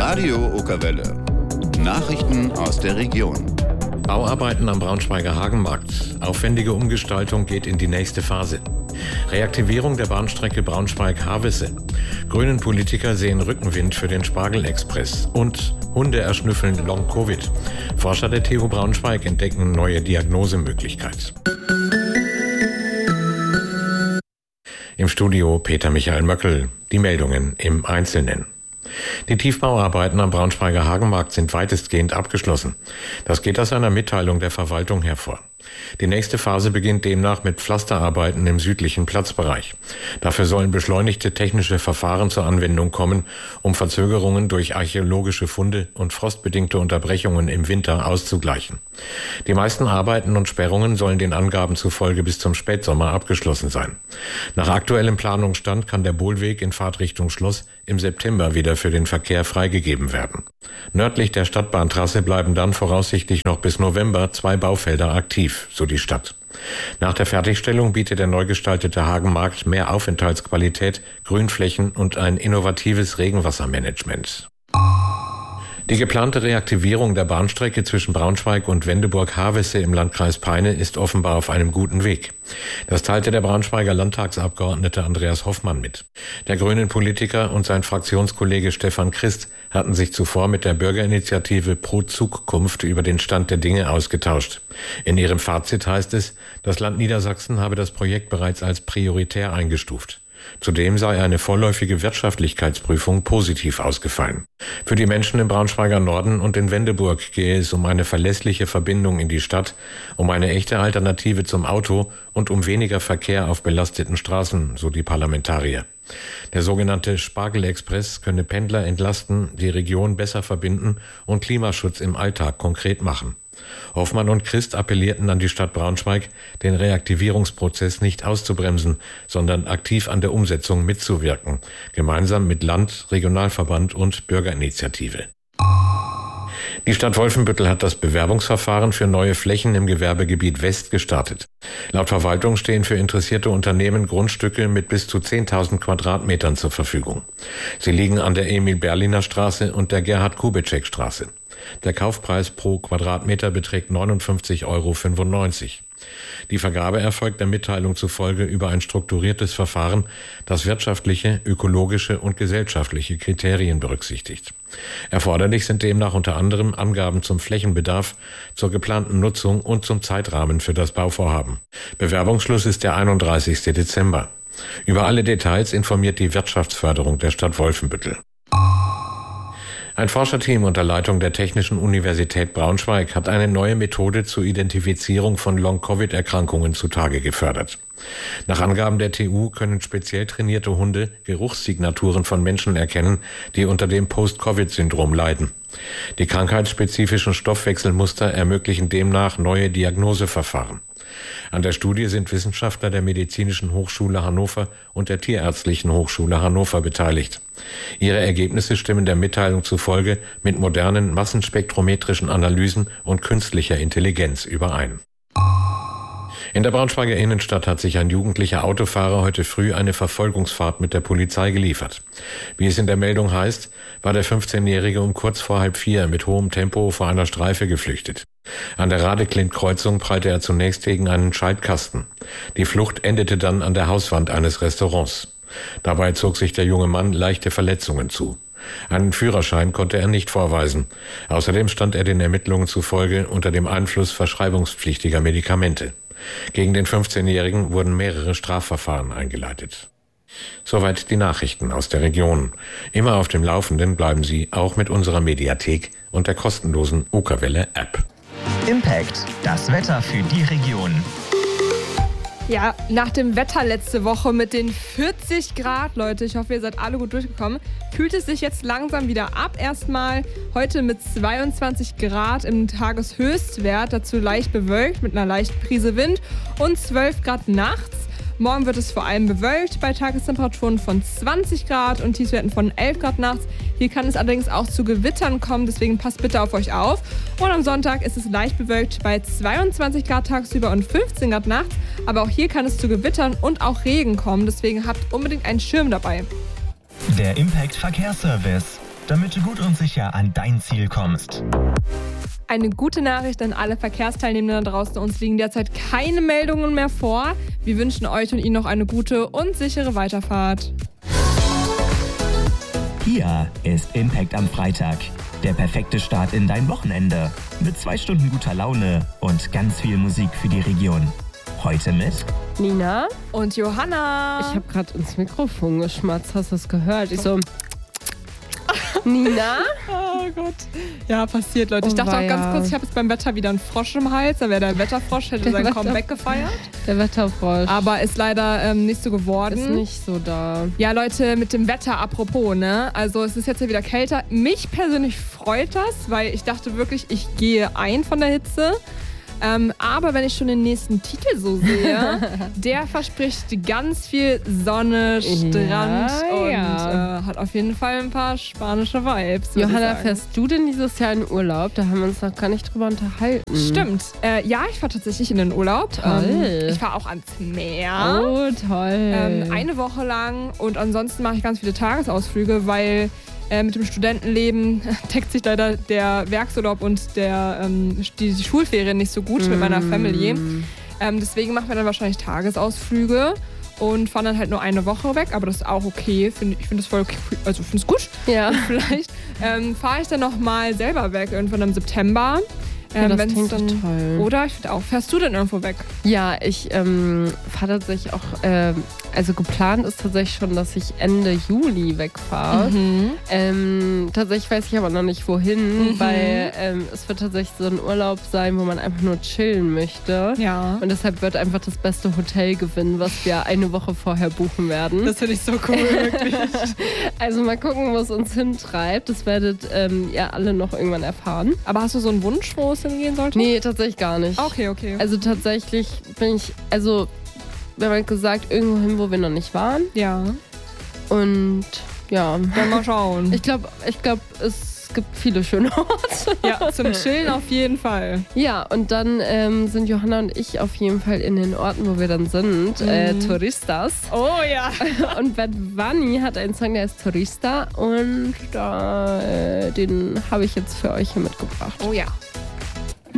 Radio Okerwelle. Nachrichten aus der Region. Bauarbeiten am Braunschweiger Hagenmarkt. Aufwendige Umgestaltung geht in die nächste Phase. Reaktivierung der Bahnstrecke Braunschweig-Havelse. Grünen Politiker sehen Rückenwind für den Spargelexpress. Und Hunde erschnüffeln Long-Covid. Forscher der TU Braunschweig entdecken neue Diagnosemöglichkeit. Im Studio Peter Michael Möckel. Die Meldungen im Einzelnen. Die Tiefbauarbeiten am Braunschweiger Hagenmarkt sind weitestgehend abgeschlossen. Das geht aus einer Mitteilung der Verwaltung hervor. Die nächste Phase beginnt demnach mit Pflasterarbeiten im südlichen Platzbereich. Dafür sollen beschleunigte technische Verfahren zur Anwendung kommen, um Verzögerungen durch archäologische Funde und frostbedingte Unterbrechungen im Winter auszugleichen. Die meisten Arbeiten und Sperrungen sollen den Angaben zufolge bis zum Spätsommer abgeschlossen sein. Nach aktuellem Planungsstand kann der Bohlweg in Fahrtrichtung Schloss im September wieder für den Verkehr freigegeben werden. Nördlich der Stadtbahntrasse bleiben dann voraussichtlich noch bis November 2 Baufelder aktiv, so die Stadt. Nach der Fertigstellung bietet der neu gestaltete Hagenmarkt mehr Aufenthaltsqualität, Grünflächen und ein innovatives Regenwassermanagement. Die geplante Reaktivierung der Bahnstrecke zwischen Braunschweig und Wendeburg-Havelse im Landkreis Peine ist offenbar auf einem guten Weg. Das teilte der Braunschweiger Landtagsabgeordnete Andreas Hoffmann mit. Der grünen Politiker und sein Fraktionskollege Stefan Christ hatten sich zuvor mit der Bürgerinitiative Pro Zukunft über den Stand der Dinge ausgetauscht. In ihrem Fazit heißt es, das Land Niedersachsen habe das Projekt bereits als prioritär eingestuft. Zudem sei eine vorläufige Wirtschaftlichkeitsprüfung positiv ausgefallen. Für die Menschen im Braunschweiger Norden und in Wendeburg gehe es um eine verlässliche Verbindung in die Stadt, um eine echte Alternative zum Auto und um weniger Verkehr auf belasteten Straßen, so die Parlamentarier. Der sogenannte Spargelexpress könne Pendler entlasten, die Region besser verbinden und Klimaschutz im Alltag konkret machen. Hoffmann und Christ appellierten an die Stadt Braunschweig, den Reaktivierungsprozess nicht auszubremsen, sondern aktiv an der Umsetzung mitzuwirken, gemeinsam mit Land, Regionalverband und Bürgerinitiative. Die Stadt Wolfenbüttel hat das Bewerbungsverfahren für neue Flächen im Gewerbegebiet West gestartet. Laut Verwaltung stehen für interessierte Unternehmen Grundstücke mit bis zu 10.000 Quadratmetern zur Verfügung. Sie liegen an der Emil-Berliner-Straße und der Gerhard-Kubitschek-Straße. Der Kaufpreis pro Quadratmeter beträgt 59,95 €. Die Vergabe erfolgt der Mitteilung zufolge über ein strukturiertes Verfahren, das wirtschaftliche, ökologische und gesellschaftliche Kriterien berücksichtigt. Erforderlich sind demnach unter anderem Angaben zum Flächenbedarf, zur geplanten Nutzung und zum Zeitrahmen für das Bauvorhaben. Bewerbungsschluss ist der 31. Dezember. Über alle Details informiert die Wirtschaftsförderung der Stadt Wolfenbüttel. Ein Forscherteam unter Leitung der Technischen Universität Braunschweig hat eine neue Methode zur Identifizierung von Long-Covid-Erkrankungen zutage gefördert. Nach Angaben der TU können speziell trainierte Hunde Geruchssignaturen von Menschen erkennen, die unter dem Post-Covid-Syndrom leiden. Die krankheitsspezifischen Stoffwechselmuster ermöglichen demnach neue Diagnoseverfahren. An der Studie sind Wissenschaftler der Medizinischen Hochschule Hannover und der Tierärztlichen Hochschule Hannover beteiligt. Ihre Ergebnisse stimmen der Mitteilung zufolge mit modernen massenspektrometrischen Analysen und künstlicher Intelligenz überein. In der Braunschweiger Innenstadt hat sich ein jugendlicher Autofahrer heute früh eine Verfolgungsfahrt mit der Polizei geliefert. Wie es in der Meldung heißt, war der 15-Jährige um kurz vor 3:30 mit hohem Tempo vor einer Streife geflüchtet. An der Radeklint-Kreuzung prallte er zunächst gegen einen Schaltkasten. Die Flucht endete dann an der Hauswand eines Restaurants. Dabei zog sich der junge Mann leichte Verletzungen zu. Einen Führerschein konnte er nicht vorweisen. Außerdem stand er den Ermittlungen zufolge unter dem Einfluss verschreibungspflichtiger Medikamente. Gegen den 15-Jährigen wurden mehrere Strafverfahren eingeleitet. Soweit die Nachrichten aus der Region. Immer auf dem Laufenden bleiben Sie auch mit unserer Mediathek und der kostenlosen Okerwelle-App. Impact, das Wetter für die Region. Ja, nach dem Wetter letzte Woche mit den 40 Grad, Leute, ich hoffe, ihr seid alle gut durchgekommen, kühlt es sich jetzt langsam wieder ab. Erstmal heute mit 22 Grad im Tageshöchstwert, dazu leicht bewölkt mit einer leichten Prise Wind und 12 Grad nachts. Morgen wird es vor allem bewölkt bei Tagestemperaturen von 20 Grad und Tiefstwerten von 11 Grad nachts. Hier kann es allerdings auch zu Gewittern kommen, deswegen passt bitte auf euch auf. Und am Sonntag ist es leicht bewölkt bei 22 Grad tagsüber und 15 Grad nachts. Aber auch hier kann es zu Gewittern und auch Regen kommen, deswegen habt unbedingt einen Schirm dabei. Der Impact Verkehrsservice. damit du gut und sicher an dein Ziel kommst. Eine gute Nachricht an alle Verkehrsteilnehmenden da draußen. Uns liegen derzeit keine Meldungen mehr vor. Wir wünschen euch und Ihnen noch eine gute und sichere Weiterfahrt. Hier ist Impact am Freitag. Der perfekte Start in dein Wochenende. Mit 2 Stunden guter Laune und ganz viel Musik für die Region. Heute mit Nina und Johanna. Ich habe gerade ins Mikrofon geschmatzt. Hast du das gehört? Ich so... Nina? Oh Gott. Ja, passiert, Leute. Ich dachte auch ganz kurz, ich habe jetzt beim Wetter wieder einen Frosch im Hals. Da wäre der Wetterfrosch, hätte sein Comeback gefeiert. Der Wetterfrosch. Aber ist leider nicht so geworden. Ist nicht so da. Ja, Leute, mit dem Wetter apropos, ne? Also es ist jetzt ja wieder kälter. Mich persönlich freut das, weil ich dachte wirklich, ich gehe ein von der Hitze. Aber wenn ich schon den nächsten Titel so sehe, der verspricht ganz viel Sonne, Strand und hat auf jeden Fall ein paar spanische Vibes. Johanna, fährst du denn dieses Jahr in Urlaub? Da haben wir uns noch gar nicht drüber unterhalten. Stimmt. Ja, ich fahre tatsächlich in den Urlaub. Toll. Ich fahre auch ans Meer. Oh, toll. Eine Woche lang und ansonsten mache ich ganz viele Tagesausflüge, weil mit dem Studentenleben deckt sich leider der Werksurlaub und die Schulferien nicht so gut mit meiner Family. Deswegen machen wir dann wahrscheinlich Tagesausflüge und fahren dann halt nur eine Woche weg, aber das ist auch okay. Ich finde das voll okay. Also ich finde es gut. Ja. Und vielleicht fahre ich dann nochmal selber weg, irgendwann im September. Das klingt dann toll. Oder? Ich finde auch. Fährst du denn irgendwo weg? Ja, ich fahre tatsächlich auch, also geplant ist tatsächlich schon, dass ich Ende Juli wegfahre. Tatsächlich weiß ich aber noch nicht wohin, weil es wird tatsächlich so ein Urlaub sein, wo man einfach nur chillen möchte. Ja. Und deshalb wird einfach das beste Hotel gewinnen, was wir eine Woche vorher buchen werden. Das finde ich so cool, wirklich. Also mal gucken, wo es uns hintreibt. Das werdet ihr alle noch irgendwann erfahren. Aber hast du so einen Wunsch, wo es hingehen sollte? Nee, tatsächlich gar nicht. Okay. Also tatsächlich bin ich, wir haben halt gesagt, irgendwo hin, wo wir noch nicht waren. Ja. Und ja. Dann mal schauen. Ich glaube, es gibt viele schöne Orte. Ja, zum Chillen auf jeden Fall. Ja, und dann sind Johanna und ich auf jeden Fall in den Orten, wo wir dann sind, Turistas. Oh ja. Und Bad Bunny hat einen Song, der ist Turista und den habe ich jetzt für euch hier mitgebracht. Oh ja.